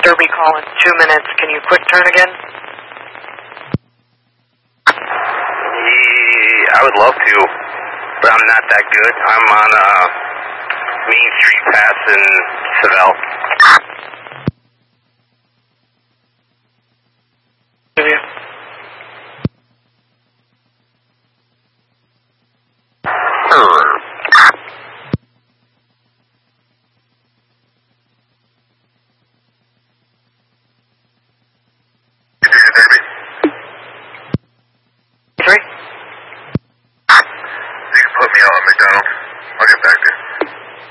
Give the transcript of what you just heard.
Derby call in 2 minutes. Can you quick turn again? Yeah, I would love to, but I'm not that good. I'm on Main Street Pass in Seville.